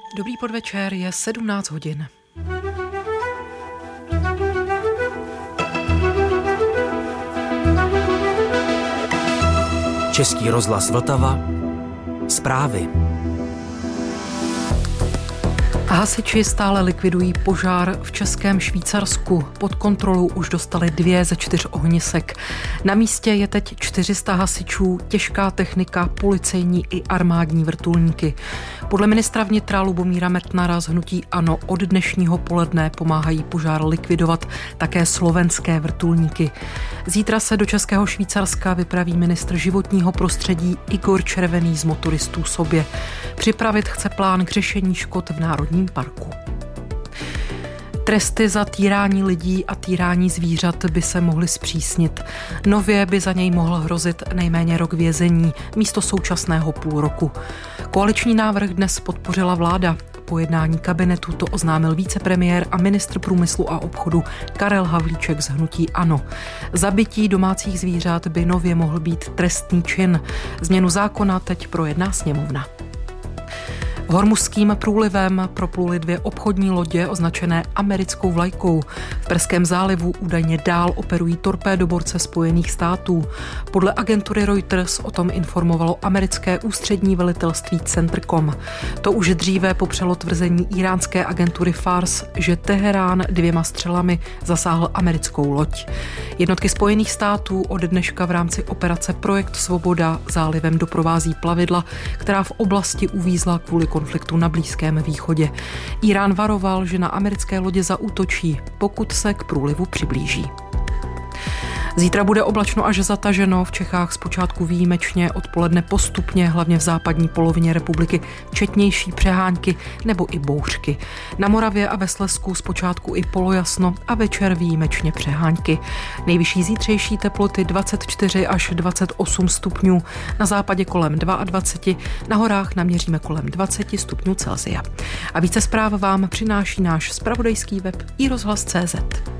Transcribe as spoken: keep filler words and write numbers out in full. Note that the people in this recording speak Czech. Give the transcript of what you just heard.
Dobrý podvečer, je sedmnáct hodin. Český rozhlas Vltava. Zprávy. Hasiči stále likvidují požár v Českém Švýcarsku. Pod kontrolu už dostali dvě ze čtyř ohnisek. Na místě je teď čtyři sta hasičů, těžká technika, policejní i armádní vrtulníky. Podle ministra vnitra Lubomíra Metnara z hnutí ANO od dnešního poledne pomáhají požár likvidovat také slovenské vrtulníky. Zítra se do Českého Švýcarska vypraví ministr životního prostředí Igor Červený z Motoristů sobě. Připravit chce plán k řešení škod v národním parku. Tresty za týrání lidí a týrání zvířat by se mohly zpřísnit. Nově by za něj mohl hrozit nejméně rok vězení místo současného půl roku. Koaliční návrh dnes podpořila vláda. Po jednání kabinetu to oznámil vicepremiér a ministr průmyslu a obchodu Karel Havlíček z hnutí ANO. Zabití domácích zvířat by nově mohl být trestný čin. Změnu zákona teď projedná sněmovna. Hormuzským průlivem propluly dvě obchodní lodě označené americkou vlajkou. V Perském zálivu údajně dál operují torpédoborce Spojených států. Podle agentury Reuters o tom informovalo americké ústřední velitelství Centrcom. To už dříve popřelo tvrzení íránské agentury Fars, že Teherán dvěma střelami zasáhl americkou loď. Jednotky Spojených států od dneška v rámci operace Projekt Svoboda zálivem doprovází plavidla, která v oblasti uvízla kvůli konfliktu na Blízkém východě. Írán varoval, že na americké lodě zaútočí, pokud se k průlivu přiblíží. Zítra bude oblačno až zataženo, v Čechách zpočátku výjimečně, odpoledne postupně, hlavně v západní polovině republiky, četnější přehánky nebo i bouřky. Na Moravě a ve Slezsku zpočátku i polojasno a večer výjimečně přehánky. Nejvyšší zítřejší teploty dvacet čtyři až dvacet osm stupňů, na západě kolem dvacet dva, na horách naměříme kolem dvacet stupňů Celsia. A více zpráv vám přináší náš zpravodajský web i rozhlas tečka cé zet.